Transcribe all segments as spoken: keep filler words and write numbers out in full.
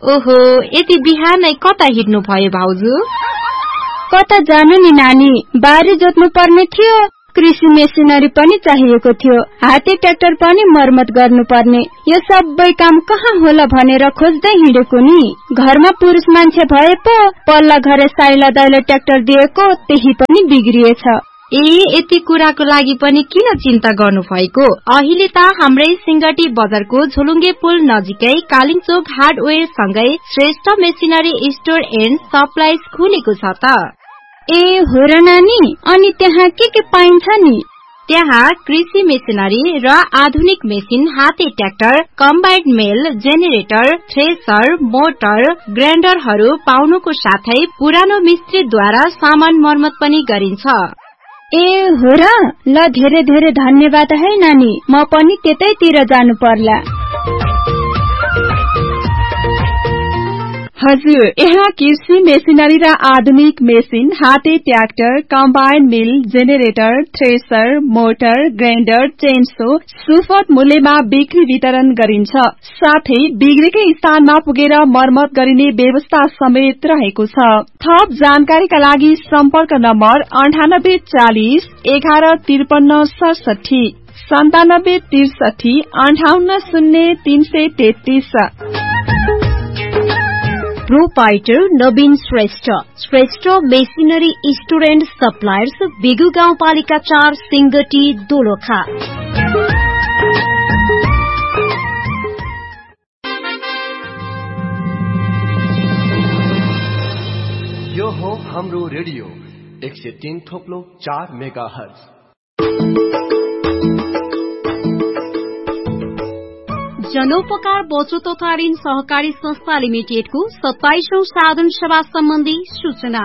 ओहो, यति बिहानै कता हिँड्नु भयो भाउजू? कता जानु नि नानी, बारी जोत्नु पर्ने थियो, कृषि मेसिनरी पनि चाहिएको थियो, हाते ट्र्याक्टर पनि मर्मत गर्नुपर्ने, यो सबै काम कहाँ होला भनेर खोज्दै हिँडेको नि। घरमा पुरुष मान्छे भए पो पल्ला घरे साइला दाइले ट्र्याक्टर दिएको त्यही पनि बिग्रिएछ। ए यति कुराको लागि पनि किन चिन्ता गर्नु भएको? अहिले त हाम्रै सिंगटी बजारको झोलुङ्गे पुल नजिकै कालिङचोक हार्डवेयर सँगै Shrestha machinery store and supplies खुलेको छ त। ए हो र नानी, अनि त्यहाँ के के पाइन्छ नि? त्यहाँ कृषि मेसिनरी र आधुनिक मेसिन, हाते ट्र्याक्टर, कम्बाइन्ड मेल, जेनेरेटर, थ्रेसर, मोटर, ग्राइन्डरहरू पाउनुको साथै पुरानो मिस्त्रीद्वारा सामान मर्मत पनि गरिन्छ। ए हो र, ल धेरै धेरै धन्यवाद है नानी, म पनि त्यतैतिर जानु पर्ला। हजुर, यहाँ कृषि मेसिनरी र आधुनिक मेसिन, हाते ट्र्याक्टर, कम्बाइन्ड मिल, generator, thresher, motor, grinder, chainsaw सुपथ मूल्यमा बिक्री वितरण गरिन्छ। साथै बिग्रेकै स्थानमा पुगेर मर्मत गरिने व्यवस्था समेत रहेको छ। थप जानकारीका लागि सम्पर्क नम्बर अन्ठानब्बे चालिस एघार त्रिपन्न सडसठी सन्तानब्बे त्रिसठी अन्ठाउन्न शून्य तीन सय तेत्तीस। Proprietor Naveen Shrestha, Shrestha machinery store and suppliers, बिगु गाउँपालिका चार, सिंगटी, दोलखा। यो हो हाम्रो रेडियो एक सय तीन थोप्लो चार मेगा हर्ज। जनोपकार बचत तथा ऋण सहकारी संस्था लिमिटेडको सत्ताइसौं साधन सभा सम्बन्धी सूचना।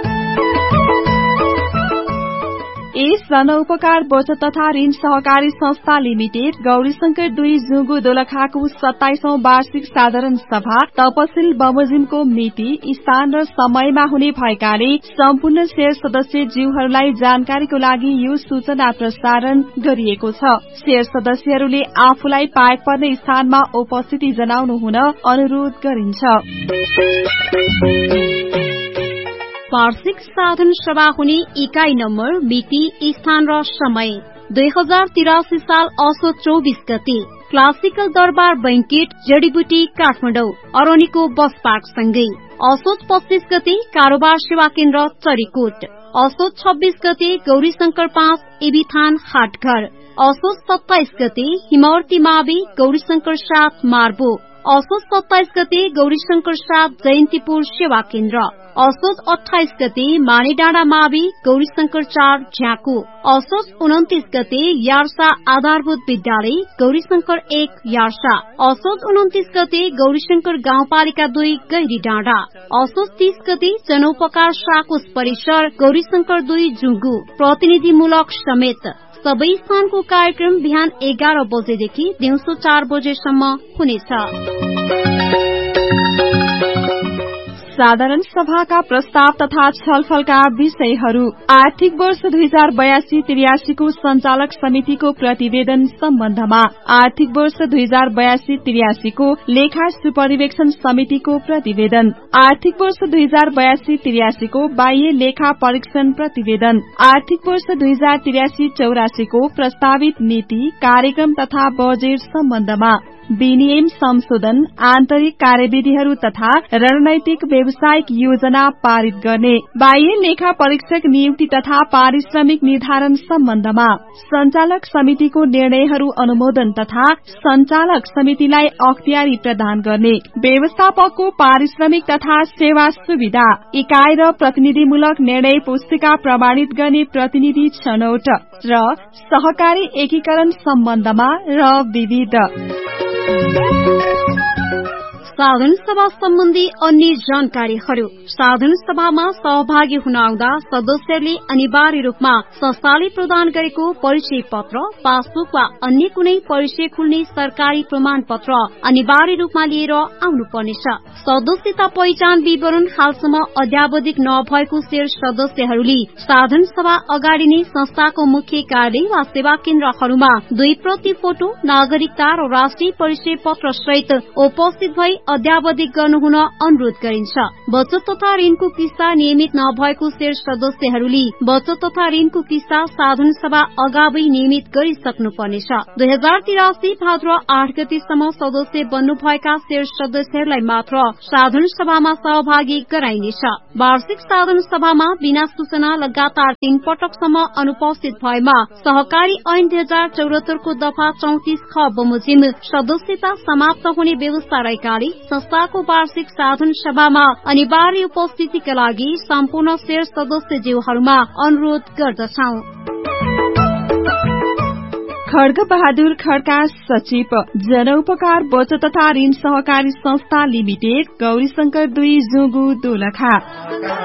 यस जनउपकार बचत तथा ऋण सहकारी संस्था लिमिटेड गौरीशंकर दुई जुगु दोलखाको सत्ताइसौं वार्षिक साधारण सभा तपसिल बमोजिमको मिति, स्थान र समयमा हुने भएकाले सम्पूर्ण शेयर सदस्य ज्यूहरूलाई जानकारीको लागि यो सूचना प्रसारण गरिएको छ। शेयर सदस्यहरूले आफूलाई पाएक पर्ने स्थानमा उपस्थिति जनाउनु हुन अनुरोध गरिन्छ। वार्षिक साधन सभा हुने इकाई नम्बर, मिति, स्थान र समय दुई हजार तिरासी साल असोज चौबीस गते क्लासिकल दरबार बैंकेट, जडीबुटी, काठमाडौँ, अरोनीको बस पार्क सँगै। असोज पच्चीस गते कारोबार सेवा केन्द्र, चरीकोट। असोज छब्बीस गते गौरीशंकर पाँच, एबीथान, हाटघर। असोज सत्ताइस गते हिमावर्ती मावि, गौरीशंकर सात, मार्बो। असोज सत्ताइस गते गौरीशंकर सात, जयन्तीपुर सेवा केन्द्र। असोज अठाइस गते मानेडाँडा मावि, गौरीशंकर चार, झ्याकु। असोज उन्तिस गते यार्सा आधारभूत विद्यालय, गौरीशंकर एक, यार्सा। असोज उन्तिस गते गौरीशंकर गाउँपालिका दुई, गैरी डाँडा। असोज तीस गते जनोपकार साकोस परिसर, गौरीशंकर दुई, जुगु। प्रतिनिधिमूलक समेत सबै स्थानको कार्यक्रम बिहान एघार बजेदेखि दिउँसो चार बजेसम्म हुनेछ। साधारण सभाका प्रस्ताव तथा छलफलका विषयहरू, आर्थिक वर्ष दुई हजार बयासी त्रियासीको संचालक समितिको प्रतिवेदन सम्बन्धमा, आर्थिक वर्ष दुई हजार बयासी त्रियासीको लेखा सुपरिवेक्षण समितिको प्रतिवेदन, आर्थिक वर्ष दुई हजार बयासी त्रियासीको बाह्य लेखा परीक्षण प्रतिवेदन, आर्थिक वर्ष दुई हजार त्रियासी चौरासीको प्रस्तावित नीति, कार्यक्रम तथा बजेट सम्बन्धमा, विनियम संशोधन, आन्तरिक कार्यविधिहरू तथा रणनैतिक व्यावसायिक योजना पारित गर्ने, बाह्य लेखा परीक्षक नियुक्ति तथा पारिश्रमिक निर्धारण सम्बन्धमा, संचालक समितिको निर्णयहरू अनुमोदन तथा संचालक समितिलाई अख्तियारी प्रदान गर्ने, व्यवस्थापकको पारिश्रमिक तथा सेवा सुविधा, इकाई र प्रतिनिधिमूलक निर्णय पुस्तिका प्रमाणित गर्ने प्रतिनिधि छनौट र सहकारी एकीकरण सम्बन्धमा र विविध साधन सभा सम्बन्धी अन्य जानकारीहरू। साधन सभामा सहभागी हुन आउँदा सदस्यले अनिवार्य रूपमा संस्थाले प्रदान गरेको परिचय पत्र, पासबुक वा अन्य कुनै परिचय खुल्ने सरकारी प्रमाण पत्र अनिवार्य रूपमा लिएर आउनुपर्नेछ। सदस्यता पहिचान विवरण हालसम्म अद्यावधिक नभएको शेयर सदस्यहरूले साधन सभा अगाडि नै संस्थाको मुख्य कार्यालय वा सेवा केन्द्रहरूमा दुई प्रति फोटो, नागरिकता र राष्ट्रिय परिचय पत्र सहित उपस्थित भई अद्यावधिक गर्नुहुन अनुरोध गरिन्छ। बचत तथा ऋणको किस्ता नियमित नभएको शेयर सदस्यहरूले बचत तथा ऋणको किस्ता साधारण सभा अगावै नियमित गरिसक्नुपर्नेछ। दुई हजार तिरासी भाद्र आठ गतिसम्म सदस्य बन्नुभएका शेयर सदस्यहरूलाई मात्र साधारण सभामा सहभागी गराइनेछ। वार्षिक साधारण सभामा बिना सूचना लगातार तीन पटकसम्म अनुपस्थित भएमा सहकारी ऐन दुई हजार चौरात्तरको दफा चौतिस ख बमोजिम सदस्यता समाप्त हुने व्यवस्था रहेकाले संस्थाको वार्षिक साधारण सभामा अनिवार्य उपस्थितिका लागि सम्पूर्ण शेयर सदस्यज्यूहरूमा अनुरोध गर्दछौ। खड्ग बहादुर खड्का सचिव जनउपकार बचत तथा ऋण सहकारी संस्था लिमिटेड गौरीशंकर दुई जुगु दोलखा।